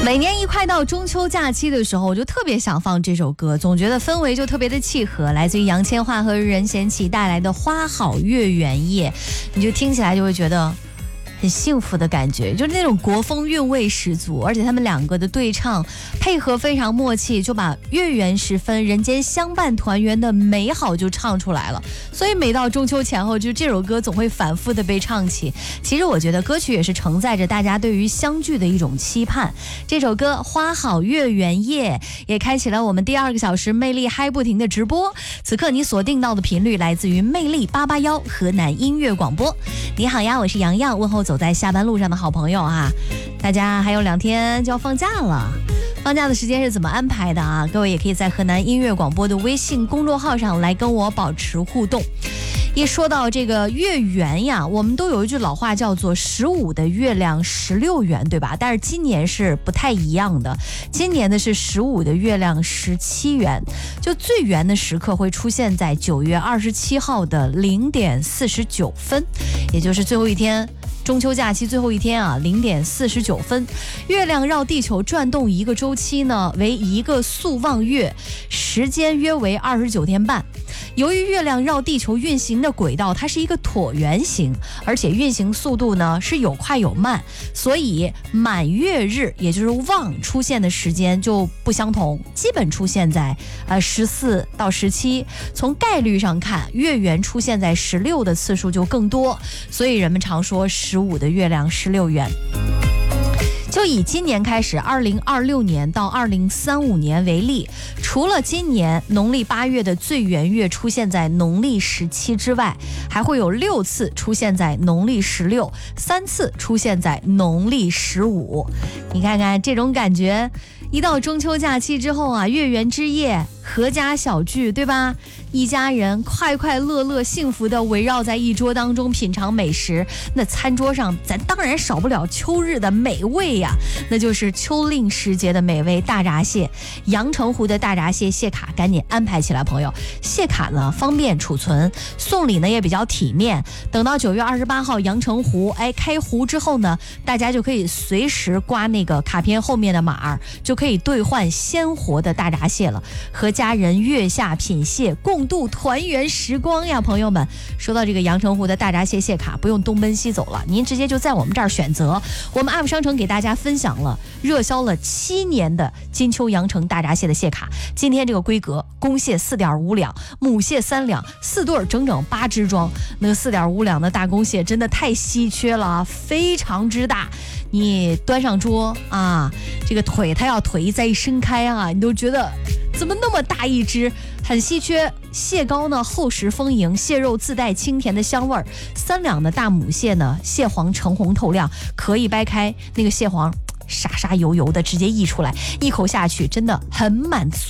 每年一快到中秋假期的时候，我就特别想放这首歌，总觉得氛围就特别的契合，来自于杨千嬅和任贤齐带来的《花好月圆夜》，你就听起来就会觉得很幸福的感觉，就是那种国风韵味十足，而且他们两个的对唱配合非常默契，就把月圆时分人间相伴团圆的美好就唱出来了。所以每到中秋前后，就这首歌总会反复的被唱起。其实我觉得歌曲也是承载着大家对于相聚的一种期盼。这首歌《花好月圆夜》也开启了我们第2个小时魅力嗨不停的直播。此刻你锁定到的频率来自于魅力881河南音乐广播。你好呀，我是洋洋，问候走在下班路上的好朋友啊，大家还有2天就要放假了，放假的时间是怎么安排的啊？各位也可以在河南音乐广播的微信公众号上来跟我保持互动。一说到这个月圆呀，我们都有一句老话叫做15的月亮16圆，对吧？但是今年是不太一样的，今年的是15的月亮17圆，就最圆的时刻会出现在9月27号的0点49分，也就是最后一天，中秋假期最后一天啊，0点49分，月亮绕地球转动一个周期呢为一个宿望月，时间约为29天半。由于月亮绕地球运行的轨道它是一个椭圆形，而且运行速度呢是有快有慢，所以满月日也就是望出现的时间就不相同，基本出现在14到17。从概率上看，月圆出现在16的次数就更多，所以人们常说15的月亮16圆。就以今年开始2026年到2035年为例，除了今年农历8月的最圆月出现在农历17之外，还会有6次出现在农历16， 3次出现在农历15。你看看这种感觉，一到中秋假期之后啊，月圆之夜，阖家小聚，对吧？一家人快快乐乐幸福的围绕在一桌当中品尝美食，那餐桌上咱当然少不了秋日的美味呀，那就是秋令时节的美味大闸蟹。阳澄湖的大闸蟹蟹卡赶紧安排起来，朋友，蟹卡呢方便储存，送礼呢也比较体面。等到9月28号阳澄湖开湖之后呢，大家就可以随时刮那个卡片后面的码，就可以兑换鲜活的大闸蟹了，和家人月下品蟹，共度团圆时光呀，朋友们。说到这个阳澄湖的大闸蟹蟹卡，不用东奔西走了，您直接就在我们这儿选择。我们 App 商城给大家分享了热销了7年的金秋阳澄大闸蟹的蟹卡，今天这个规格，公蟹4.5两，母蟹3两，4对整整8只装。那个4.5两的大公蟹真的太稀缺了，非常之大，你端上桌啊，这个腿它要腿再一伸开啊，你都觉得怎么那么大一只，很稀缺。蟹膏呢厚实丰盈，蟹肉自带清甜的香味儿。3两的大母蟹呢，蟹黄橙红透亮，可以掰开，那个蟹黄沙沙油油的直接溢出来，一口下去真的很满足。